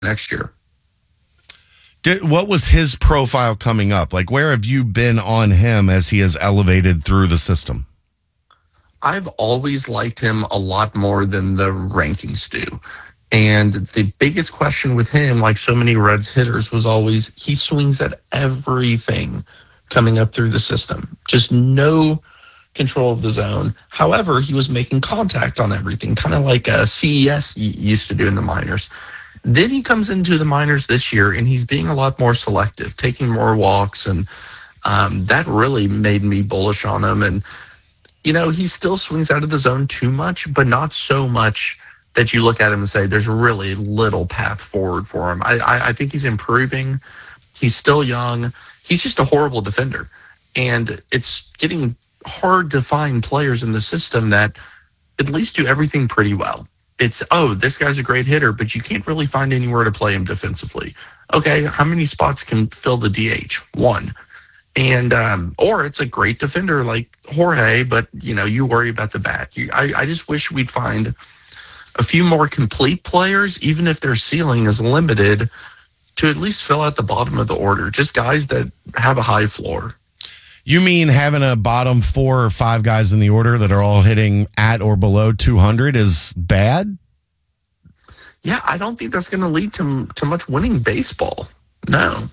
next year. What was his profile coming up? Like, where have you been on him as he has elevated through the system? I've always liked him a lot more than the rankings do. And the biggest question with him, like so many Reds hitters, was always he swings at everything coming up through the system. Just no control of the zone. However, he was making contact on everything, kind of like CES used to do in the minors. Then he comes into the minors this year, and he's being a lot more selective, taking more walks, and that really made me bullish on him. And, he still swings out of the zone too much, but not so much that you look at him and say there's really little path forward for him. I think he's improving. He's still young. He's just a horrible defender. And it's getting hard to find players in the system that at least do everything pretty well. It's, this guy's a great hitter, but you can't really find anywhere to play him defensively. Okay, how many spots can fill the DH? One. And, or it's a great defender like Jorge, but, you worry about the bat. I just wish we'd find a few more complete players, even if their ceiling is limited, to at least fill out the bottom of the order. Just guys that have a high floor. You mean having a bottom 4 or 5 guys in the order that are all hitting at or below 200 is bad? Yeah, I don't think that's going to lead to much winning baseball. No.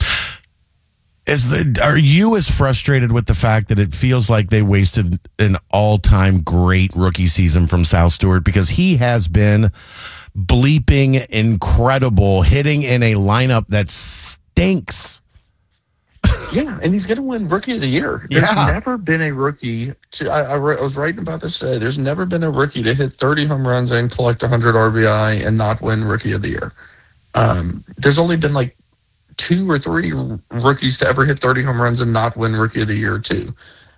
Are you as frustrated with the fact that it feels like they wasted an all-time great rookie season from Sal Stewart? Because he has been bleeping incredible, hitting in a lineup that stinks. Yeah, and he's going to win Rookie of the Year. There's never been a rookie. I was writing about this today. There's never been a rookie to hit 30 home runs and collect 100 RBI and not win Rookie of the Year. There's only been like 2 or 3 rookies to ever hit 30 home runs and not win Rookie of the Year too.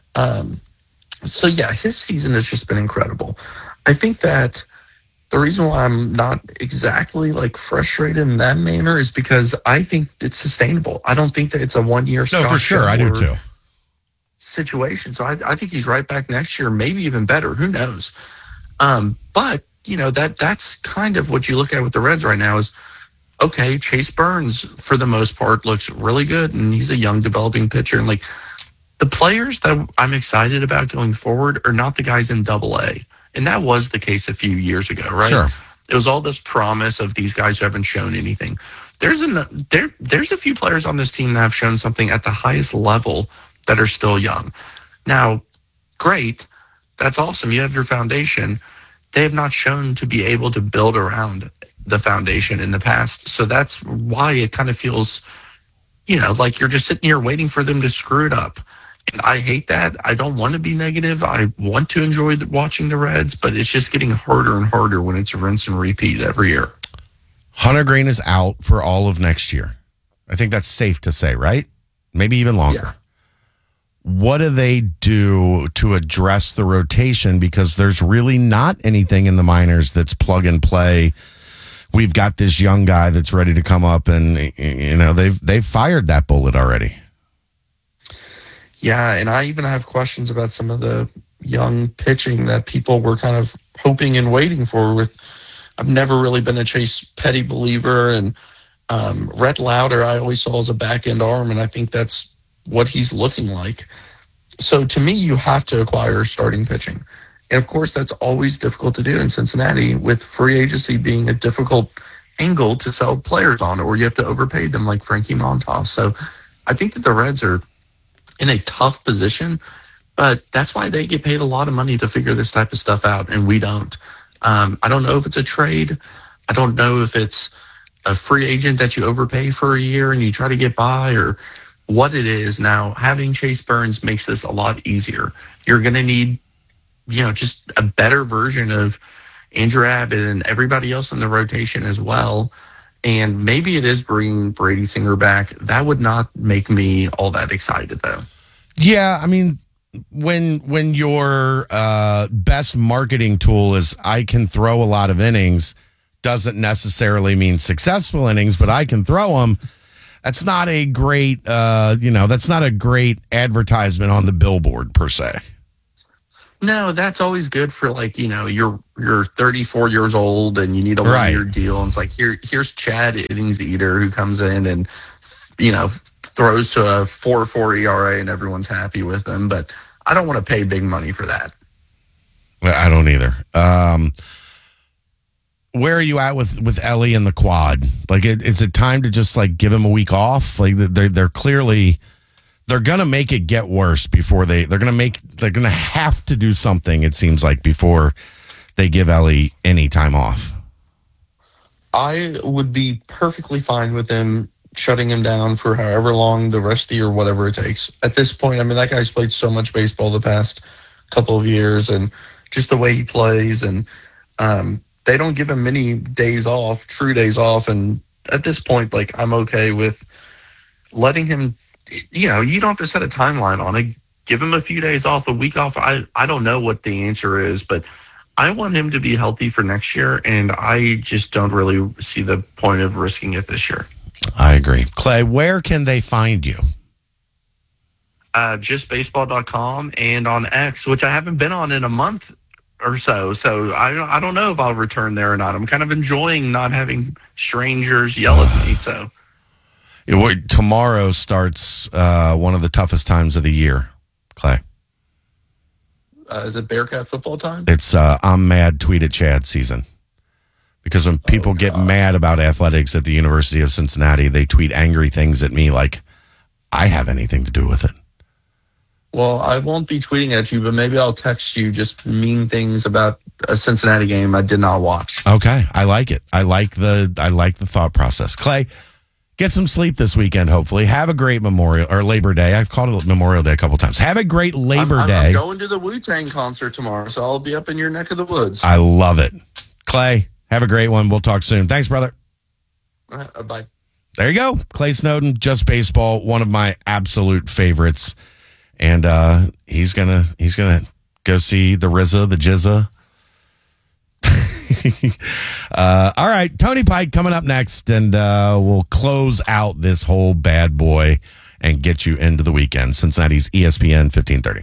So yeah, his season has just been incredible. I think that the reason why I'm not exactly like frustrated in that manner is because I think it's sustainable. I don't think that it's a 1-year. No, for sure. I do too. Situation. So I think he's right back next year, maybe even better. Who knows? But that's kind of what you look at with the Reds right now is, okay, Chase Burns for the most part looks really good, and he's a young developing pitcher. And like the players that I'm excited about going forward are not the guys in AA. And that was the case a few years ago, right? Sure. It was all this promise of these guys who haven't shown anything. There's a few players on this team that have shown something at the highest level that are still young. Now, great. That's awesome. You have your foundation. They have not shown to be able to build around the foundation in the past. So that's why it kind of feels, like you're just sitting here waiting for them to screw it up. And I hate that. I don't want to be negative. I want to enjoy watching the Reds, but it's just getting harder and harder when it's a rinse and repeat every year. Hunter Greene is out for all of next year. I think that's safe to say, right? Maybe even longer. Yeah. What do they do to address the rotation? Because there's really not anything in the minors that's plug and play. We've got this young guy that's ready to come up, and they've fired that bullet already. Yeah, and I even have questions about some of the young pitching that people were kind of hoping and waiting for. I've never really been a Chase Petty believer, and Rhett Lauder I always saw as a back-end arm, and I think that's what he's looking like. So to me, you have to acquire starting pitching. And of course, that's always difficult to do in Cincinnati, with free agency being a difficult angle to sell players on, or you have to overpay them like Frankie Montas. So I think that the Reds are in a tough position, but that's why they get paid a lot of money to figure this type of stuff out, and we don't. I don't know if it's a trade. I don't know if it's a free agent that you overpay for a year and you try to get by, or what it is. Now, having Chase Burns makes this a lot easier. You're going to need, just a better version of Andrew Abbott and everybody else in the rotation as well. And maybe it is bringing Brady Singer back. That would not make me all that excited, though. Yeah, I mean, when your best marketing tool is I can throw a lot of innings, doesn't necessarily mean successful innings, but I can throw them. That's not a great, that's not a great advertisement on the billboard per se. No, that's always good for your you're 34 years old and you need a 1-year deal. And it's like, here's Chad Innings Eater who comes in and, throws to a 4.4 ERA and everyone's happy with him. But I don't want to pay big money for that. I don't either. Where are you at with Ellie and the quad? Like, is it time to just like give him a week off? Like they're clearly they're gonna make it get worse before they're gonna have to do something. It seems like before they give Ellie any time off. I would be perfectly fine with them shutting him down for however long, the rest of the year, whatever it takes. At this point, I mean, that guy's played so much baseball the past couple of years, and just the way he plays, and they don't give him many days off, true days off. And at this point, like, I'm okay with letting him, you don't have to set a timeline on it. Give him a few days off, a week off. I don't know what the answer is, but I want him to be healthy for next year, and I just don't really see the point of risking it this year. I agree. Clay, where can they find you? Justbaseball.com and on X, which I haven't been on in a month or so. So I don't know if I'll return there or not. I'm kind of enjoying not having strangers yell at me. So tomorrow starts one of the toughest times of the year, Clay. Is it Bearcat football time? It's I'm mad, tweet at Chad season. Because when people get mad about athletics at the University of Cincinnati, they tweet angry things at me like I have anything to do with it. Well, I won't be tweeting at you, but maybe I'll text you just mean things about a Cincinnati game I did not watch. Okay, I like it. I like the thought process. Clay, get some sleep this weekend, hopefully. Have a great Labor Day. I've called it Memorial Day a couple times. Have a great Labor Day. I'm going to the Wu-Tang concert tomorrow, so I'll be up in your neck of the woods. I love it. Clay, have a great one. We'll talk soon. Thanks, brother. Bye. There you go. Clay Snowden, Just Baseball, one of my absolute favorites. And he's gonna go see the RZA, the Jizza. All right, Tony Pike coming up next, and we'll close out this whole bad boy and get you into the weekend. Cincinnati's ESPN 1530.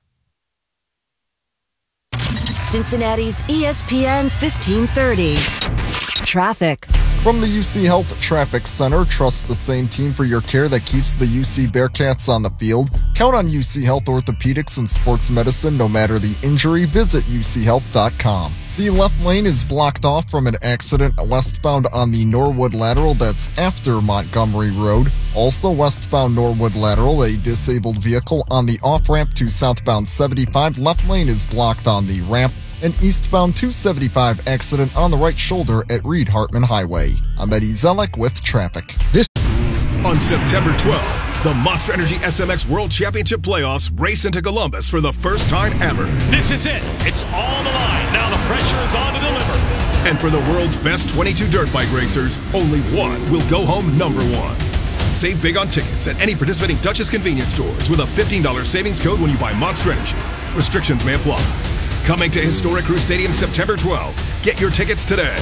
Cincinnati's ESPN 1530. Traffic. From the UC Health Traffic Center, trust the same team for your care that keeps the UC Bearcats on the field. Count on UC Health Orthopedics and Sports Medicine no matter the injury. Visit uchealth.com. The left lane is blocked off from an accident westbound on the Norwood Lateral that's after Montgomery Road. Also westbound Norwood Lateral, a disabled vehicle on the off-ramp to southbound 75. Left lane is blocked on the ramp. An eastbound 275 accident on the right shoulder at Reed-Hartman Highway. I'm Eddie Zellick with traffic. On September 12th, the Monster Energy SMX World Championship Playoffs race into Columbus for the first time ever. This is it. It's all on the line. Now the pressure is on to deliver. And for the world's best 22 dirt bike racers, only one will go home number one. Save big on tickets at any participating Dutchess convenience stores with a $15 savings code when you buy Monster Energy. Restrictions may apply. Coming to Historic Crew Stadium September 12th. Get your tickets today.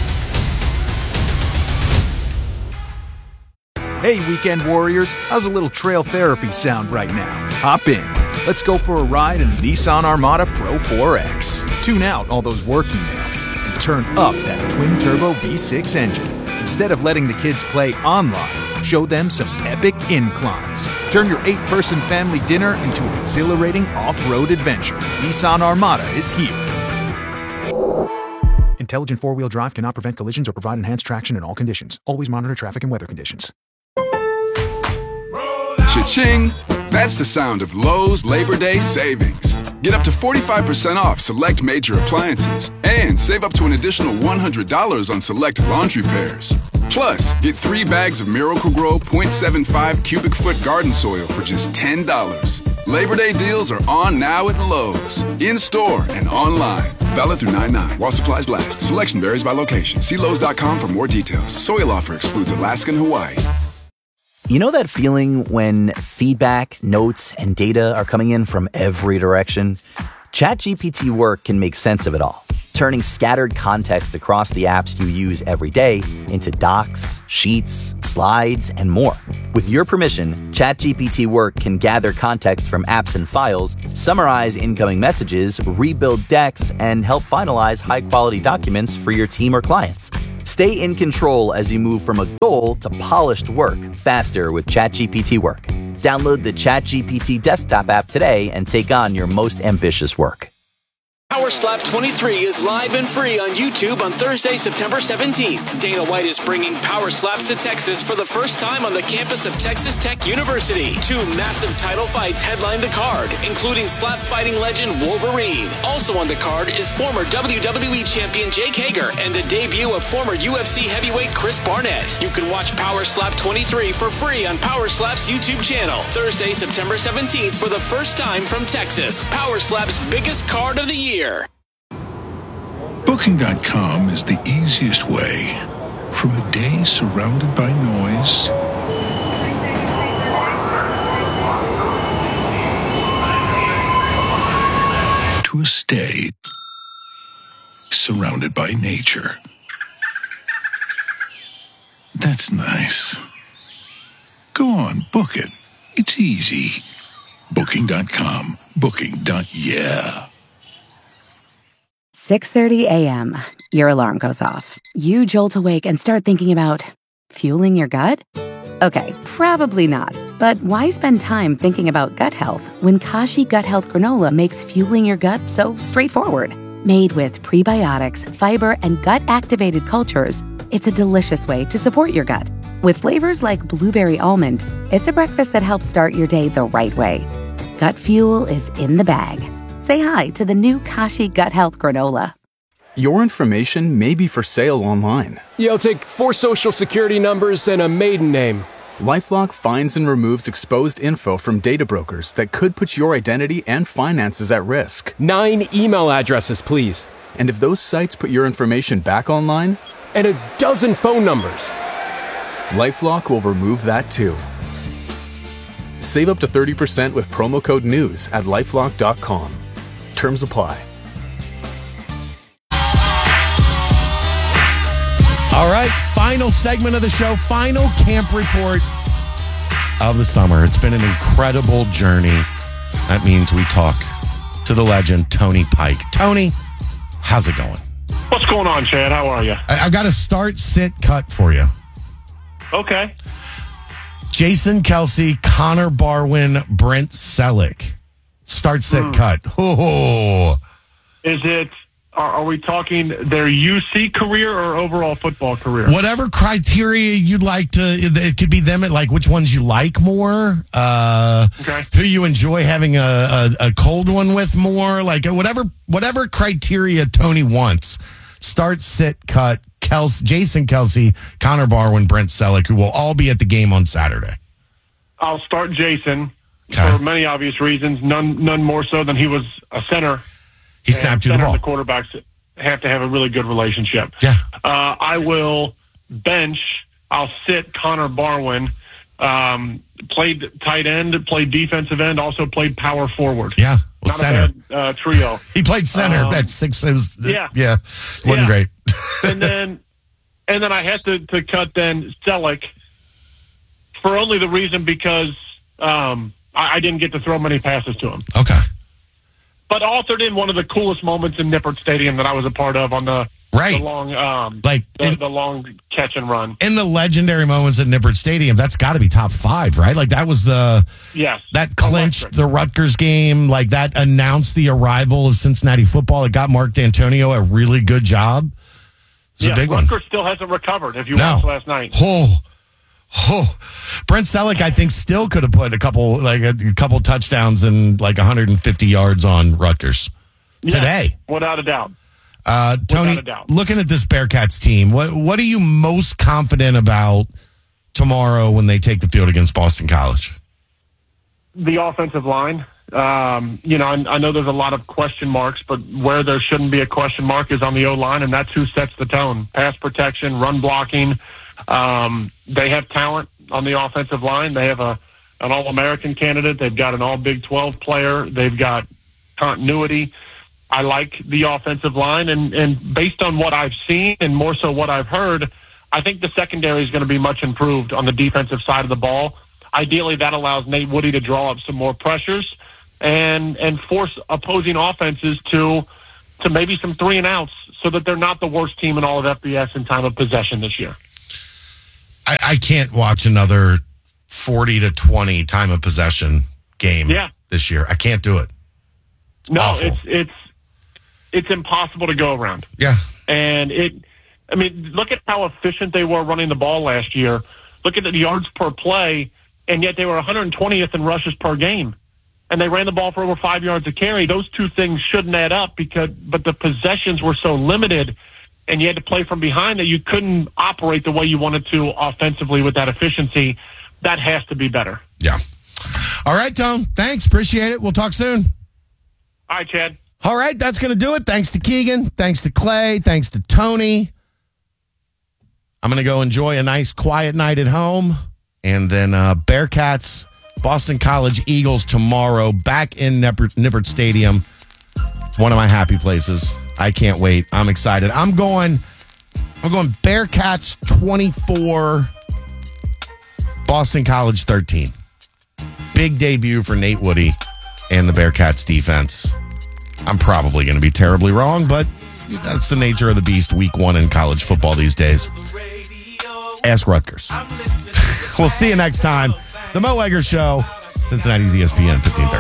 Hey, weekend warriors, how's a little trail therapy sound right now? Hop in. Let's go for a ride in the Nissan Armada Pro 4X. Tune out all those work emails and turn up that twin-turbo V6 engine. Instead of letting the kids play online, show them some epic inclines. Turn your 8-person family dinner into an exhilarating off-road adventure. Nissan Armada is here. Intelligent four-wheel drive cannot prevent collisions or provide enhanced traction in all conditions. Always monitor traffic and weather conditions. Cha-ching! That's the sound of Lowe's Labor Day savings. Get up to 45% off select major appliances and save up to an additional $100 on select laundry pairs. Plus, get 3 bags of Miracle-Gro 0.75 cubic foot garden soil for just $10. Labor Day deals are on now at Lowe's. In-store and online. Valid through 9/9 while supplies last. Selection varies by location. See Lowe's.com for more details. Soil offer excludes Alaska and Hawaii. You know that feeling when feedback, notes, and data are coming in from every direction? ChatGPT Work can make sense of it all, turning scattered context across the apps you use every day into docs, sheets, slides, and more. With your permission, ChatGPT Work can gather context from apps and files, summarize incoming messages, rebuild decks, and help finalize high-quality documents for your team or clients. Stay in control as you move from a goal to polished work faster with ChatGPT Work. Download the ChatGPT desktop app today and take on your most ambitious work. Power Slap 23 is live and free on YouTube on Thursday, September 17th. Dana White is bringing Power Slaps to Texas for the first time on the campus of Texas Tech University. 2 massive title fights headline the card, including slap fighting legend Wolverine. Also on the card is former WWE champion Jake Hager and the debut of former UFC heavyweight Chris Barnett. You can watch Power Slap 23 for free on Power Slap's YouTube channel. Thursday, September 17th for the first time from Texas. Power Slap's biggest card of the year. Booking.com is the easiest way from a day surrounded by noise to a stay surrounded by nature. That's nice. Go on, book it. It's easy. Booking.com. Booking.yeah. 6:30 a.m. Your alarm goes off. You jolt awake and start thinking about fueling your gut? Okay, probably not. But why spend time thinking about gut health when Kashi Gut Health Granola makes fueling your gut so straightforward? Made with prebiotics, fiber, and gut-activated cultures, it's a delicious way to support your gut. With flavors like blueberry almond, it's a breakfast that helps start your day the right way. Gut fuel is in the bag. Say hi to the new Kashi Gut Health Granola. Your information may be for sale online. Yeah, I'll take 4 social security numbers and a maiden name. LifeLock finds and removes exposed info from data brokers that could put your identity and finances at risk. 9 email addresses, please. And if those sites put your information back online? And a dozen phone numbers. LifeLock will remove that too. Save up to 30% with promo code NEWS at LifeLock.com. Terms apply. All right, final segment of the show, final camp report of the summer. It's been an incredible journey. That means we talk to the legend, Tony Pike. Tony, how's it going? What's going on, Chad? How are you? I've got a start, sit, cut for you. Okay. Jason Kelce, Connor Barwin, Brent Selleck. Start, sit, cut. Oh. Is it, are we talking their UC career or overall football career? Whatever criteria you'd like to, it could be them at like which ones you like more, okay. Who you enjoy having a cold one with more, like whatever criteria Tony wants. Start, sit, cut, Jason Kelce, Connor Barwin, Brent Selleck, who will all be at the game on Saturday. I'll start Jason for many obvious reasons. None more so than he was a center. He snapped you the ball. The quarterbacks have to have a really good relationship. Yeah. I will bench. I'll sit Connor Barwin. Played tight end, played defensive end, also played power forward. Yeah. Well, not center. a bad trio. He played center at 6. It was, yeah. Wasn't great. and then I had to cut then Selleck for only the reason because I didn't get to throw many passes to him. Okay. But authored in one of the coolest moments in Nippert Stadium that I was a part of on the long the long catch and run. In the legendary moments at Nippert Stadium, that's got to be top 5, right? Like that was that clinched the Rutgers game, like that announced the arrival of Cincinnati football. It got Mark D'Antonio a really good job. It's a big one. Rutgers still hasn't recovered. If you watched last night, Brent Selleck, I think, still could have put a couple touchdowns and like 150 yards on Rutgers today, without a doubt. Tony, looking at this Bearcats team, what are you most confident about tomorrow when they take the field against Boston College? The offensive line. I know there's a lot of question marks, but where there shouldn't be a question mark is on the O-line, and that's who sets the tone. Pass protection, run blocking. They have talent on the offensive line. They have an All-American candidate. They've got an All-Big 12 player. They've got continuity. I like the offensive line, and based on what I've seen and more so what I've heard, I think the secondary is going to be much improved on the defensive side of the ball. Ideally, that allows Nate Woody to draw up some more pressures and force opposing offenses to maybe some 3-and-outs so that they're not the worst team in all of FBS in time of possession this year. I can't watch another 40-20 time of possession game this year. I can't do it. It's awful. It's impossible to go around. Yeah. And look at how efficient they were running the ball last year. Look at the yards per play, and yet they were 120th in rushes per game. And they ran the ball for over 5 yards a carry. Those two things shouldn't add up but the possessions were so limited, and you had to play from behind that you couldn't operate the way you wanted to offensively with that efficiency. That has to be better. Yeah. All right, Tone. Thanks. Appreciate it. We'll talk soon. All right, Chad. All right, that's going to do it. Thanks to Keegan. Thanks to Clay. Thanks to Tony. I'm going to go enjoy a nice quiet night at home. And then Bearcats, Boston College Eagles tomorrow, back in Nippert Stadium. One of my happy places. I can't wait. I'm excited. I'm going Bearcats 24, Boston College 13. Big debut for Nate Woody and the Bearcats defense. I'm probably going to be terribly wrong, but that's the nature of the beast week 1 in college football these days. Ask Rutgers. We'll see you next time. The Mo Egger Show, Cincinnati's ESPN 1530.